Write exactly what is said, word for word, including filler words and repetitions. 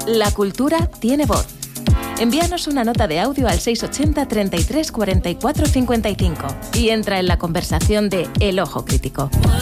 La cultura tiene voz. Envíanos una nota de audio al seis ochenta, treinta y tres, cuarenta y cuatro, cincuenta y cinco y entra en la conversación de El Ojo Crítico.